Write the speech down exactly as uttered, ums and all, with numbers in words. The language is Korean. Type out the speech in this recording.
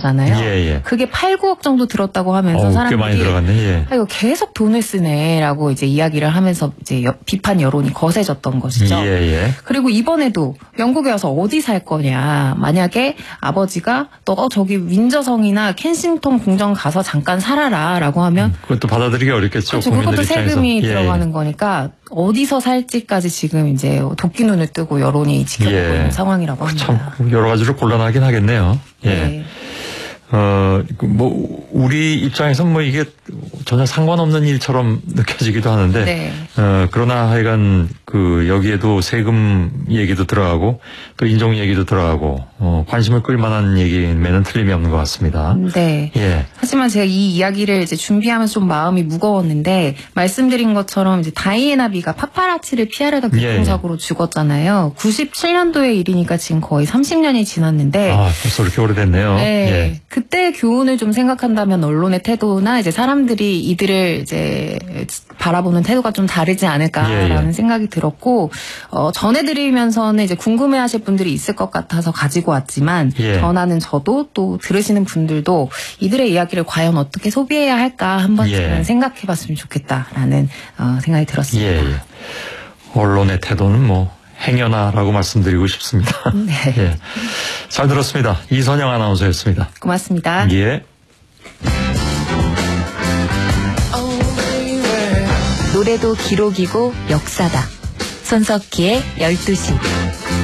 거잖아요. 예, 예. 그게 팔, 구억 정도 들었다고 하면서 어, 사람들이 꽤 많이 들어갔네. 예. 아, 이거 계속 돈을 쓰네라고 이제 이야기를 하면서 이제 여, 비판 여론이 거세졌던 것이죠. 예, 예. 그리고 이번에도 영국에 와서 어디 살 거냐. 만약에 아버지가 너 어, 저기 윈저성이나 켄싱턴 궁전 가서 잠깐 살아라라고 하면 음, 그것도 받아들이기 어렵겠죠. 그렇죠. 국민들 그것도 입장에서. 세금이 예, 들어가는 거니까 어디서 살지까지 지금 이제 도끼 눈을 뜨고 여론이 지켜보고 예. 있는 상황이라고 합니다. 참 여러 가지로 곤란하긴 하겠네요. 예. 네. 어, 뭐, 우리 입장에선 뭐 이게 전혀 상관없는 일처럼 느껴지기도 하는데, 네. 어, 그러나 하여간 그 여기에도 세금 얘기도 들어가고, 또 인종 얘기도 들어가고, 어, 관심을 끌 만한 얘기면은 틀림이 없는 것 같습니다. 네. 예. 하지만 제가 이 이야기를 이제 준비하면서 좀 마음이 무거웠는데, 말씀드린 것처럼 이제 다이애나 비가 파파라치를 피하려다 교통사고로 예. 죽었잖아요. 구십칠 년도의 일이니까 지금 거의 삼십 년이 지났는데, 아, 벌써 그렇게 오래됐네요. 네. 예. 그때 교훈을 좀 생각한다면 언론의 태도나 이제 사람들이 이들을 이제 바라보는 태도가 좀 다르지 않을까라는 예, 예. 생각이 들었고, 어, 전해드리면서는 이제 궁금해하실 분들이 있을 것 같아서 가지고 왔지만 예. 전하는 저도 또 들으시는 분들도 이들의 이야기를 과연 어떻게 소비해야 할까 한 번쯤은 예. 생각해봤으면 좋겠다라는 어, 생각이 들었습니다. 예, 예. 언론의 태도는 뭐 행여나라고 말씀드리고 싶습니다. 네. 예. 잘 들었습니다. 이선영 아나운서였습니다. 고맙습니다. 예. 노래도 기록이고 역사다. 손석희의 열두 시.